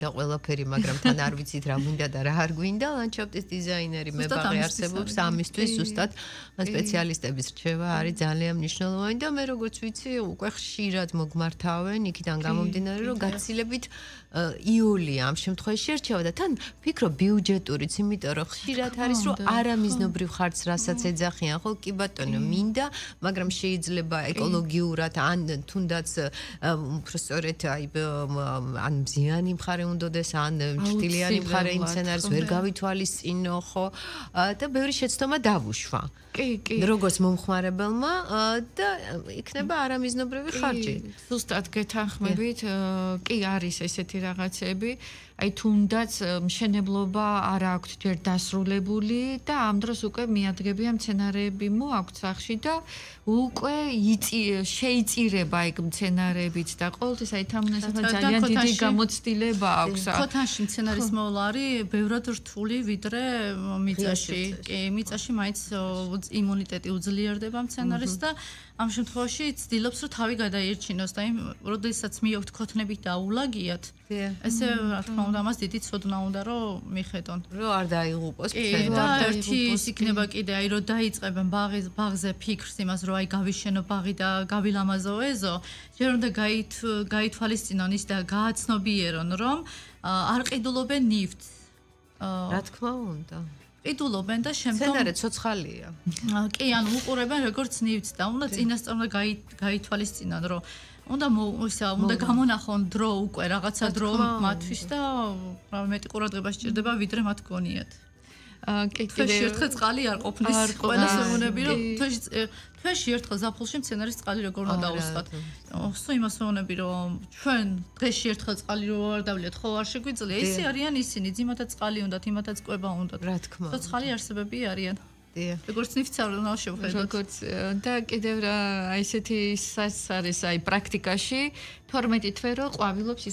და ყველაფერი, მაგრამ თან არ ვიცით რა გვინდა და რა არ გვინდა, ლანდშაფტის დიზაინერი მებაღე არსებობს ამისთვის ზუსტად სპეციალისტების რჩევა არის ძალიან მნიშვნელოვანი და მე როგორც ვიცი, უკვე ხშირად მოგმართავენ იქიდან გამომდინარე, რომ გაცილებით იოლია ამ შემთხვევაში შერჩევა და თან ფიქრობ ბიუჯეტურიც, იმიტომ რომ ხშირად არის რომ არამიზნობრივ ხარჯს რასაც ეძახიან, ხო კი ბატონო, მინდა, მაგრამ შეიძლება ეკოლოგიურად ან თუნდაც უფრო სწორედ ან მზიანი მხარე უნდადეს, ან ჭრტილიანი მხარე იმ სცენარის ვერ გავითვალისწინო, ხო? და ბევრი შეცდომა დავუშვა. კი. როგორც მომხმარებელმა და იქნება არამიზნობრივი ხარჯი. ზუსტად გეთანხმებით, კი არის ესეთი რაღაცები, აი თუნდაც მშენებლობა არ აქვს ჯერ დასრულებული და ამ დროს უკვე მიადგებიან მცენარეები მოაქვთ სახში და უკვე შეიწირება ეგ მცენარეებიც და ყოველთვის აი თამნასთან ძალიან დიდი გამოცდილება აქვს. ქოთანში მცენარის მოვლა არის ბევრად რთული ვიდრე მიწაში. კი, მიწაში მაინც იმუნიტეტი უძლიერდება მცენარის და ამ შემთხვევაში ცდილობს რომ თავი გადაირჩინოს და როდესაც მიაქვთ ქოთნებით დაულაგიათ, ესე რა თქმა უნდა მას დიდი ცოდნა უნდა რომ მიხედონ. რომ არ დაიღუპოს მცენარე. და ერთი ის იქნება კიდე აი რომ დაიწყებენ ბაღზე ფიქრს იმას რომ აი გავიშენო ბაღი და გავილამაზო ეზო, ჯერ უნდა გაითვალისწინონ ის და გააცნობიერონ რომ არ ყიდულობენ ნივთს. რა თქმა უნდა. ყიდულობენ და შემდგომ მცენარე ცოცხალია. კი, ანუ უყურებენ როგორც ნივთს და უნდა წინასწარ უნდა გაითვალისწინონ რომ უნდა გამონახონ დრო უკვე რაღაცა დრო მათთვის და მეტი ყურადღება სჭირდება ვიდრე მათ გონიათ. თვეში ერთხელ წყალი არ ყოფნის ყველას ვეუბნები რომ თვეში ერთხელ ზაფხულში მცენარის წყალი როგორ უნდა დაუსხათ. სულ იმას ვეუბნები რომ ჩვენ დღეში ერთხელ წყალი რო არ დავლიათ ხო არ შეგვიძლია. ისე არიან ისინი, ძიმათაც წყალი უნდათ, იმათაც კვება უნდათ. რა თქმა უნდა. ცოცხალი არსებები არიან. როგორც ნივთს არ უნდა შევხედოთ. როგორც და კიდევ რა აი ესეთი არის აი პრაქტიკაში 12 თვე რო ყვავილობს